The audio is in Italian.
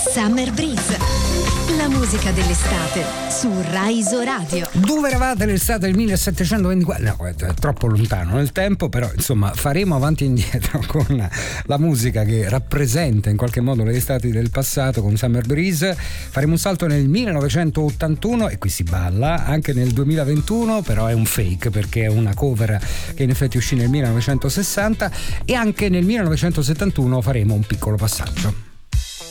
Summer Breeze, la musica dell'estate su Rai Iso Radio. Dove eravate l'estate del 1724? No, è troppo lontano nel tempo, però insomma faremo avanti e indietro con la musica che rappresenta in qualche modo le estati del passato con Summer Breeze. Faremo un salto nel 1981 e qui si balla, anche nel 2021, però è un fake perché è una cover che in effetti uscì nel 1960, e anche nel 1971 faremo un piccolo passaggio.